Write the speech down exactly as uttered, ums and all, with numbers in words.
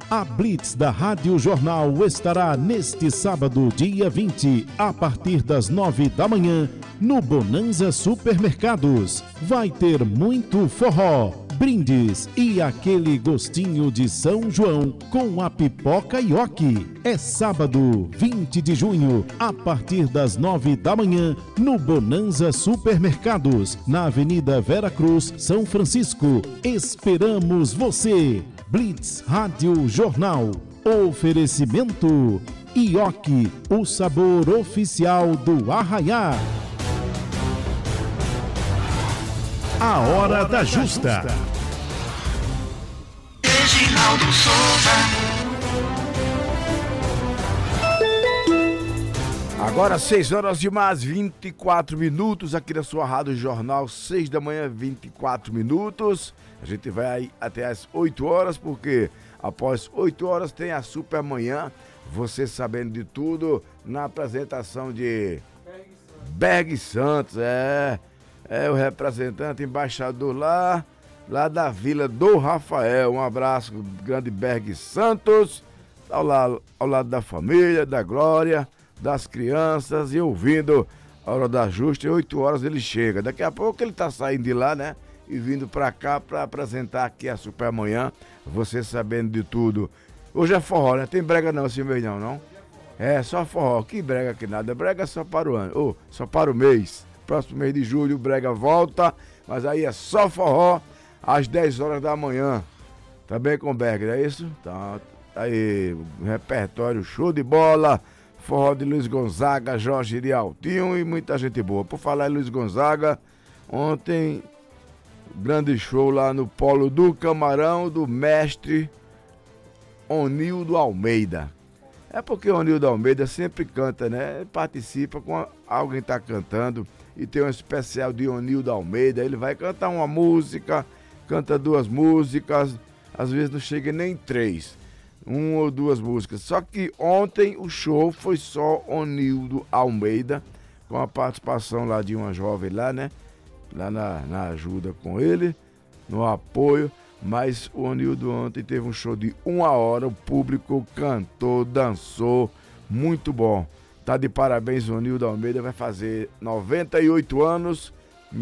A Blitz da Rádio Jornal estará neste sábado, dia vinte, a partir das nove da manhã, no Bonanza Supermercados. Vai ter muito forró, brindes e aquele gostinho de São João com a pipoca Ioki. É sábado, vinte de junho, a partir das nove da manhã, no Bonanza Supermercados, na Avenida Vera Cruz, São Francisco. Esperamos você! Blitz Rádio Jornal. Oferecimento Ioki, o sabor oficial do Arraiá. A hora da justa. Reginaldo Souza. Agora seis horas e mais vinte e quatro minutos aqui na sua Rádio Jornal, seis da manhã, vinte e quatro minutos. A gente vai aí até as oito horas, porque após oito horas tem a Super Manhã, você sabendo de tudo, na apresentação de Berg Santos, é, é o representante, embaixador lá, lá da Vila do Rafael. Um abraço, grande Berg Santos, ao lado, ao lado da família, da Glória, das crianças e ouvindo a Hora da Justa. E oito horas ele chega. Daqui a pouco ele tá saindo de lá, né? E vindo pra cá pra apresentar aqui a Super Manhã, você sabendo de tudo. Hoje é forró, né? Tem brega não esse mês não, não? É, só forró. Que brega que nada. Brega só para o ano. Ou, oh, só para o mês. Próximo mês de julho o brega volta, mas aí é só forró às dez horas da manhã. Tá bem com o Berg, não é isso? Tá. Aí, repertório show de bola. Forró de Luiz Gonzaga, Jorge de Altinho e muita gente boa. Por falar em Luiz Gonzaga, ontem, grande show lá no Polo do Camarão, do mestre Onildo Almeida. É porque o Onildo Almeida sempre canta, né? Ele participa com alguém tá cantando e tem um especial de Onildo Almeida. Ele vai cantar uma música, canta duas músicas, às vezes não chega nem três. Uma ou duas músicas. Só que ontem o show foi só Onildo Almeida, com a participação lá de uma jovem lá, né? Lá na, na ajuda com ele, no apoio. Mas o Onildo ontem teve um show de uma hora, o público cantou, dançou, muito bom. Tá de parabéns o Onildo Almeida, vai fazer noventa e oito anos